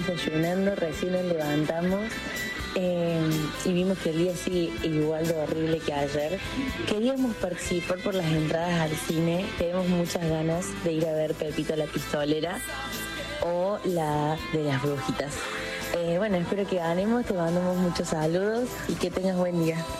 desayunando, recién nos levantamos y vimos que el día sigue igual de horrible que ayer. Queríamos participar por las entradas al cine, tenemos muchas ganas de ir a ver Pepito la Pistolera o la de las brujitas. Bueno, espero que ganemos, te mandamos muchos saludos y que tengas buen día.